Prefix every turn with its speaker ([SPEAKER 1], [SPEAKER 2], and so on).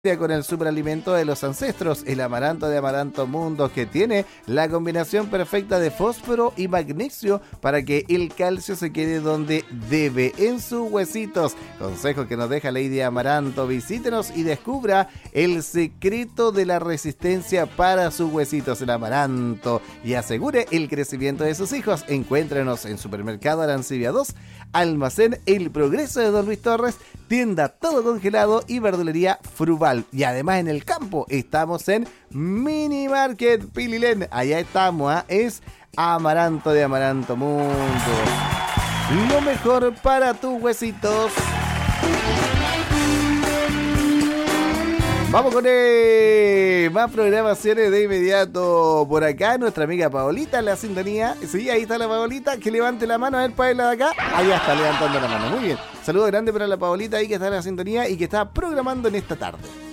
[SPEAKER 1] con el superalimento de los ancestros, el amaranto de Amaranto Mundo, que tiene la combinación perfecta de fósforo y magnesio para que el calcio se quede donde debe, en sus huesitos. Consejo que nos deja Lady Amaranto. Visítenos y descubra el secreto de la resistencia para sus huesitos, el amaranto, y asegure el crecimiento de sus hijos. Encuéntrenos en Supermercado Arancibia 2, Almacén El Progreso de Don Luis Torres, tienda Todo Congelado y verdulería Fruval. Y además en el campo estamos en Mini Market Pililén. Allá estamos, es Amaranto de Amaranto Mundo. Lo mejor para tus huesitos. Vamos con más programaciones de inmediato. Por acá nuestra amiga Paolita en la sintonía. Sí, ahí está la Paolita. Que levante la mano, a ver, Paola de acá. Ahí está levantando la mano, muy bien. Saludo grande para la Paolita ahí que está en la sintonía y que está programando en esta tarde.